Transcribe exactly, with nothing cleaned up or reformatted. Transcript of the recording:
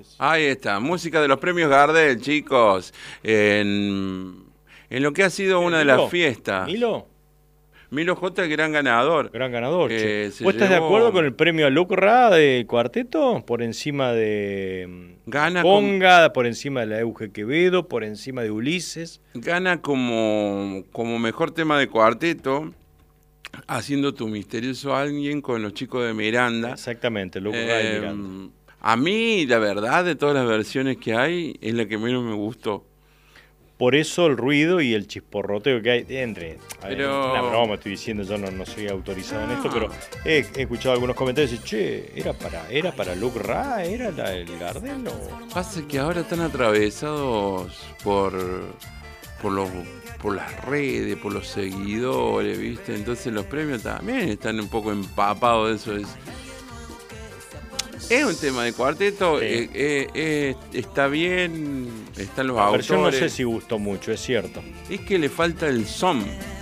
Ahí está, música de los premios Gardel, chicos. En, en lo que ha sido una de las fiestas. ¿Milo? Milo J, gran ganador. Gran ganador, Eh, che. se ¿Vos estás de llevó- acuerdo con el premio a Lucra de cuarteto? Por encima de Gana Conga, por encima de la Euge Quevedo, por encima de Ulises. Gana como, como mejor tema de cuarteto, haciendo Tu misterioso alguien con los chicos de Miranda. Exactamente, Lucra Eh, y Miranda. A mí, la verdad, de todas las versiones que hay, es la que menos me gustó. Por eso el ruido y el chisporroteo que hay entre. A ver, Pero- una broma estoy diciendo, yo no, no soy autorizado en esto, No. pero he, he escuchado algunos comentarios y dicen, che, ¿era para, era para Luke Ra? ¿Era la, el Gardel? O... Pasa que ahora están atravesados por, por, los, por las redes, por los seguidores, ¿viste? Entonces los premios también están un poco empapados de eso. Es, es un tema de cuarteto, Sí. eh, eh, eh, está bien, están los La autores. versión no sé si gustó mucho, es cierto. Es que le falta el son.